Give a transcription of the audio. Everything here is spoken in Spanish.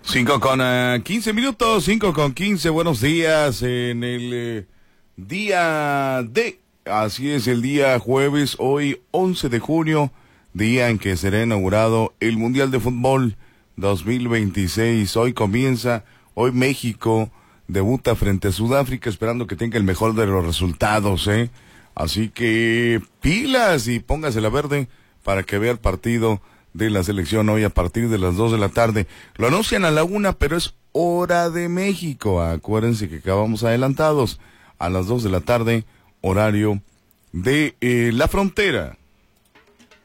5:15, 5:15, buenos días en el día de, así es, el día jueves, hoy 11 de junio, día en que será inaugurado el Mundial de Fútbol 2026. Hoy México debuta frente a Sudáfrica, esperando que tenga el mejor de los resultados, Así que pilas y póngase la verde para que vea el partido de la selección hoy a partir de las 2 de la tarde. Lo anuncian a la 1, pero es hora de México. Acuérdense que acabamos adelantados a las 2 de la tarde, horario de la frontera.